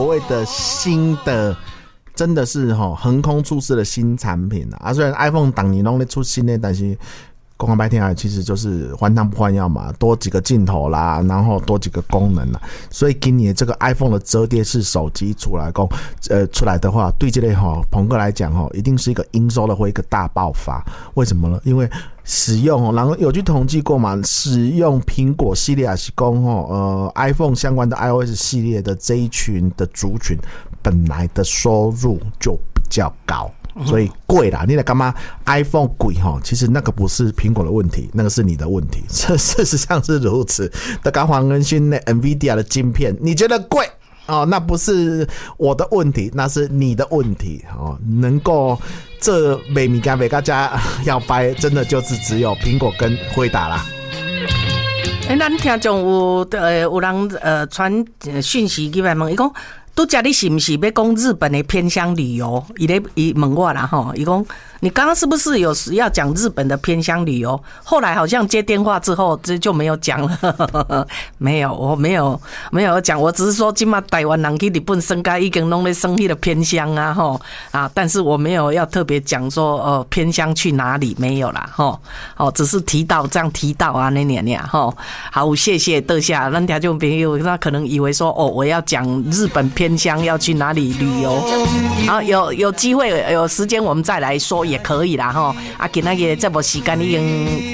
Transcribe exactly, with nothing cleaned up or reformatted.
所谓的新的。真的是齁横空出世的新产品啊！啊虽然 iPhone 当年都在出新的，但是公开白天啊，其实就是换汤不换药嘛，多几个镜头啦，然后多几个功能啦。所以今年这个 iPhone 的折叠式手机出来讲，呃，出来的话，对这类齁朋克来讲齁，一定是一个营收的会一个大爆发。为什么呢？因为使用，然后有去统计过嘛，使用苹果系列还是讲齁，呃 ，iPhone 相关的 iOS 系列的这一群的族群。本来的收入就比较高，所以贵啦。你来干嘛 ？iPhone 贵哈，其实那个不是苹果的问题，那个是你的问题。这事实上是如此。的刚黄仁勋的 NVIDIA 的晶片，你觉得贵哦？那不是我的问题，那是你的问题哦。能够这美米加美加加要掰，真的就是只有苹果跟辉达啦。 哎、欸，咱听众有呃有人呃传讯息给来问，伊讲。都讲你是不是要讲日本的偏乡旅游？伊咧伊问我啦吼，伊讲你刚刚是不是有时要讲日本的偏乡旅游？后来好像接电话之后这就没有讲了，没有，我没有没有讲，我只是说今嘛台湾人去日本生活已经弄咧生意的偏乡啊吼啊，但是我没有要特别讲说呃偏乡去哪里没有啦吼，哦只是提到这样提到啊那年年吼，好谢谢德夏，咱听众朋友他可能以为说哦我要讲日本偏乡要去哪里旅游，好有有机会有时间我们再来说也可以啦吼，啊今仔日这部时间已经。